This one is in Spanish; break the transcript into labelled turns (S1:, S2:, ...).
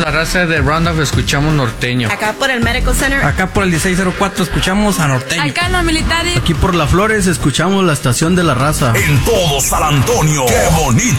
S1: la raza de Roundup, escuchamos norteño.
S2: Acá por el Medical Center.
S3: Acá por el 1604 escuchamos a norteño.
S4: Acá en los militares.
S5: Aquí por La Flores escuchamos la estación de la raza.
S6: En todo San Antonio. ¡Qué bonito!